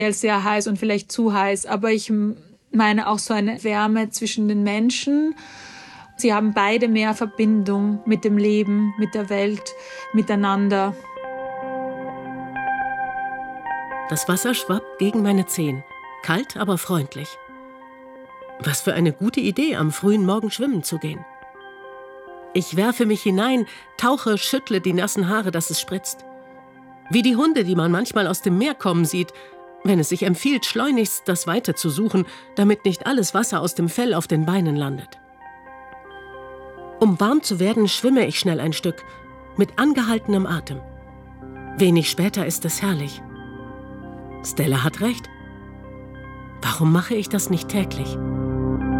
als sehr heiß und vielleicht zu heiß, aber ich meine auch so eine Wärme zwischen den Menschen. Sie haben beide mehr Verbindung mit dem Leben, mit der Welt, miteinander. Das Wasser schwappt gegen meine Zehen, kalt, aber freundlich. Was für eine gute Idee, am frühen Morgen schwimmen zu gehen. Ich werfe mich hinein, tauche, schüttle die nassen Haare, dass es spritzt. Wie die Hunde, die man manchmal aus dem Meer kommen sieht, wenn es sich empfiehlt, schleunigst das Weite zu suchen, damit nicht alles Wasser aus dem Fell auf den Beinen landet. Um warm zu werden, schwimme ich schnell ein Stück, mit angehaltenem Atem. Wenig später ist es herrlich. Stella hat recht. Warum mache ich das nicht täglich?